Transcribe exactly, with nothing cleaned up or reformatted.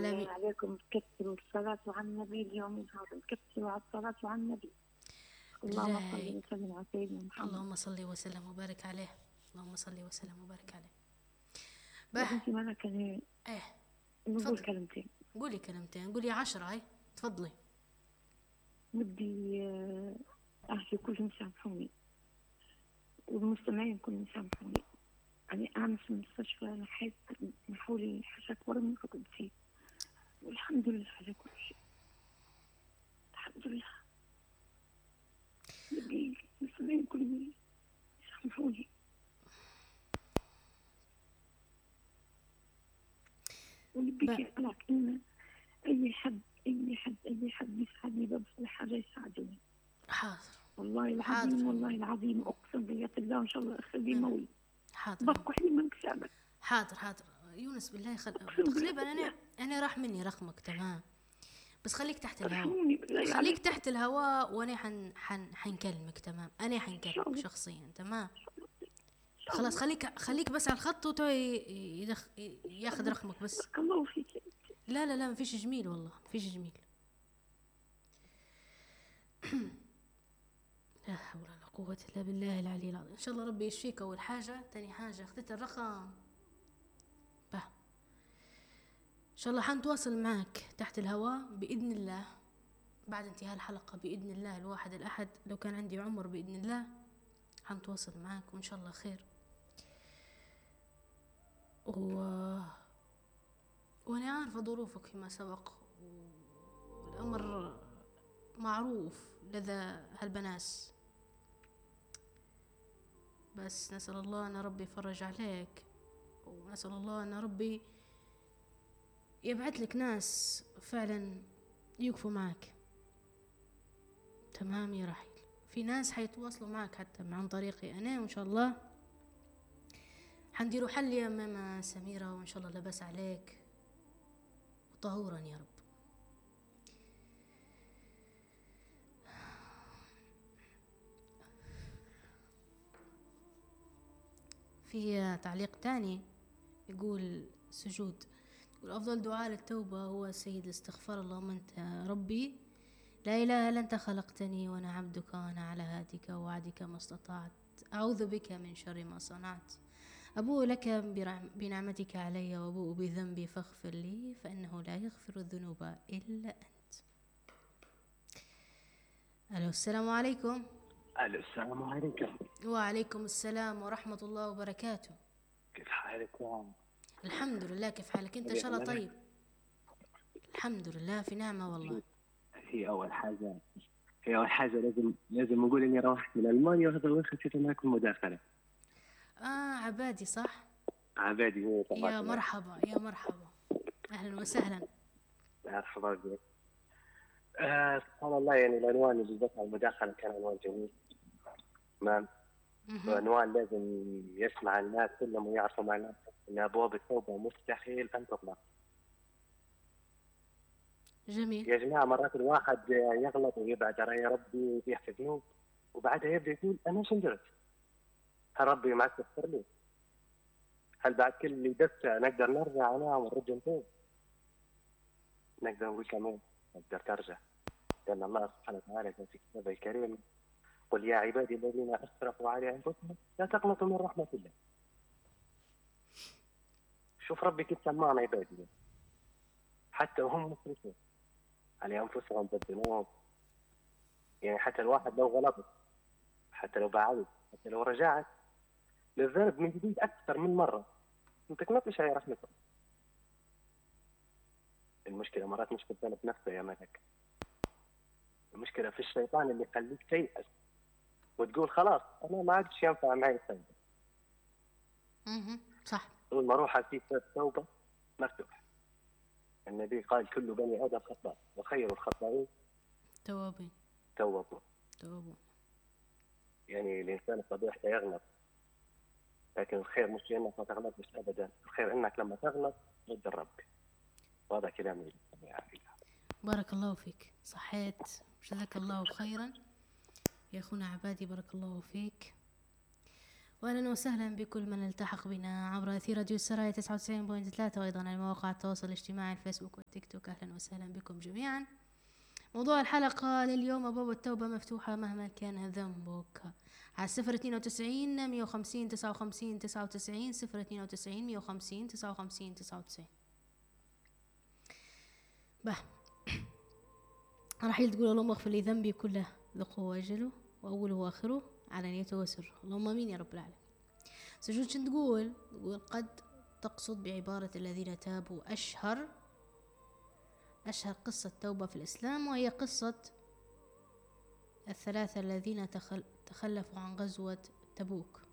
على بالله مين؟ عليكم تكثروا الصلاة على النبي اليوم هذا، تكثروا على الصلاة على النبي. اللهم صل بالله وسلم على سيدنا محمد. اللهم صل وسلم وبارك عليه. اللهم صل وسلم وبارك عليه. يا بح بنتي مالك أنا ايه نقول تفضلي، كلمتين. قولي كلمتين، قولي عشرة. هاي تفضلي. بدي آه، أحكي كلهم يسامحوني والمستمعين كلهم يسامحوني. يعني أنا في المستشفى أنا حيت محولي حاجات ورمي فقد فيه، والحمد لله على كل شيء، الحمد لله. بدي المستمعين كلهم يسامحوني. ونبيك على إن أي حد أي حد أي حد يساعدني ببذل حاجة يساعدني. حاضر والله العظيم حاضر والله العظيم أقسم بالله الله إن شاء الله أخلي موي حاضر بفكح لي من كتابك. حاضر حاضر يونس بالله خل... أقسم تقريبا انا بالله انا راح مني رقمك تمام، بس خليك تحت الهواء، ارحموني بالله خليك عليكم. تحت الهواء وانا حن... حن... حنكلمك تمام. انا إن حنكلمك شاء الله شخصيا تمام. إن شاء خلاص الله خليك خليك بس على الخط وتو ي- يدخ... إن شاء ياخذ الله. رقمك بس. بارك الله فيك. لا لا لا ما فيش جميل، والله ما فيش جميل. لا حول ولا قوة إلا بالله العلي العظيم. إن شاء الله ربي يشفيك أول حاجة. تاني حاجة أخذت الرقم به، إن شاء الله حنتواصل معك تحت الهواء بإذن الله بعد انتهاء الحلقة بإذن الله الواحد الأحد، لو كان عندي عمر بإذن الله حنتواصل معك وإن شاء الله خير. و... وأنا عارفة ظروفك فيما سبق، والأمر معروف لدى هالبناس، بس نسأل الله أن ربي يفرج عليك، ونسأل الله أن ربي يبعث لك ناس فعلا يوقفوا معك تمام يا رحيل. في ناس حيتواصلوا معك حتى عن طريقي أنا، وإن شاء الله حنديروا حل يا ماما سميرة، وإن شاء الله لبس عليك وطهورا يا رب. في تعليق تاني يقول سجود، يقول أفضل دعاء للتوبة هو سيد الاستغفار. اللهم أنت ربي لا إله إلا أنت خلقتني وأنا عبدك وأنا على هادك ووعدك ما استطعت، أعوذ بك من شر ما صنعت، أبوء لك بنعمتك علي وأبوء بذنبي فاغفر لي فإنه لا يغفر الذنوب إلا أنت. ألو السلام عليكم. ألو السلام عليكم. وعليكم السلام ورحمة الله وبركاته. كيف حالكم؟ الحمد لله، كيف حالك أنت؟ إن شاء الله طيب. الحمد لله في نعمة والله. هي أول حاجة هي أول حاجة لازم لازم نقول إني روحت من ألمانيا وهذا وين خسيت معكم مداخلة. آه عبادي صح؟ عبادي هو طبعا. يا مرحبا يا مرحبا، أهلا وسهلا. مرحبا بك. آه سبحان الله، يعني العنوان اللي ذكر المداخلة كان عنوان جميل تمام، وعنوان لازم يسمع الناس كلهم ويعرفوا معناه إن أبواب التوبة مستحيل أن تغلق. جميل يا جماعة مرات الواحد يغلط ويبعد على يا ربي ويطيح في ذنوب، وبعدها يبدأ يقول أنا شو درت؟ هل ربي معك يغفر لي؟ هل بعد كل اللي درت نقدر نرجع أنا ونرجع نتوب؟ نقدر نقول كمان نقدر ترجع، لأن الله سبحانه وتعالى في كتابه الكريم قل يا عبادي الذين أسرفوا على أنفسهم لا تقنطوا من رحمة الله. شوف ربي كيف سمعنا عبادي حتى وهم مسرفين على أنفسهم بالذنوب. يعني حتى الواحد لو غلط، حتى لو بعد، حتى لو رجعت للذنب من جديد أكثر من مرة، ما تقنطش على رحمته. المشكلة مرات مش في الذنب نفسه يا ملك، المشكلة في الشيطان اللي يخليك تيأس وتقول خلاص أنا ما عادش ينفع معي التوبة. اها صح. طول ما روح في التوبة مفتوح. النبي قال كل بني آدم خطاء وخير الخطائين توابين توابون. توابون. يعني الإنسان الطبيعي يغلط، لكن الخير مش إنك ما تغلطش أبدا، الخير إنك لما تغلط رد ربك. وهذا كلامي. بارك الله فيك، صحيت، جزاك الله خيرا يا أخونا عبادي، بارك الله فيك. واهلا وسهلا بكل من التحق بنا عبر اثير راديو السرايا تسعة وتسعين فاصلة ثلاثة، وايضا على مواقع التواصل الاجتماعي الفيسبوك والتيك توك. اهلا وسهلا بكم جميعا. موضوع الحلقة لليوم: أبواب التوبة مفتوحة مهما كان ذنبك. على صفر اثنين وتسعين مية وخمسين تسعة وخمسين تسعة وتسعين، صفر اثنين وتسعين مية وخمسين تسعة وخمسين تسعة وتسعين. به رحيل تقول: اللهم اغفر لي ذنبي كله ذقه واجله وأوله وآخره علانيته وسره. اللهم امين يا رب العالمين. سجود شن تقول؟ تقول قد تقصد بعبارة الذين تابوا أشهر أشهر قصة توبة في الإسلام، وهي قصة الثلاثة الذين تخل تخلفوا عن غزوة تبوك.